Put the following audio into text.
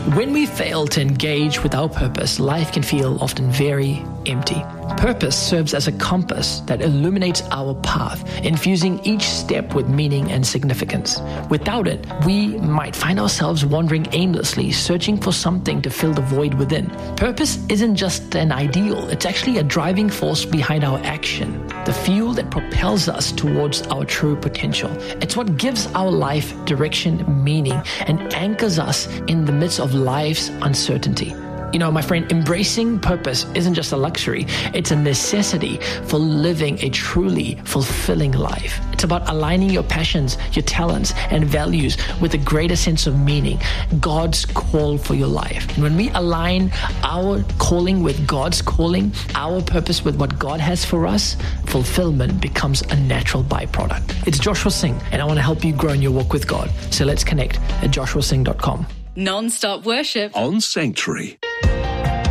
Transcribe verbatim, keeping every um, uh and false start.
When we fail to engage with our purpose, life can feel often very empty. Purpose serves as a compass that illuminates our path, infusing each step with meaning and significance. Without it, we might find ourselves wandering aimlessly, searching for something to fill the void within. Purpose isn't just an ideal, it's actually a driving force behind our action, the fuel that propels us towards our true potential. It's what gives our life direction, meaning, and anchors us in the midst of life's uncertainty. You know, my friend, embracing purpose isn't just a luxury. It's a necessity for living a truly fulfilling life. It's about aligning your passions, your talents, and values with a greater sense of meaning, God's call for your life. And when we align our calling with God's calling, our purpose with what God has for us, fulfillment becomes a natural byproduct. It's Joshua Singh, and I want to help you grow in your walk with God. So let's connect at joshua singh dot com. Non-stop worship on Sanctuary.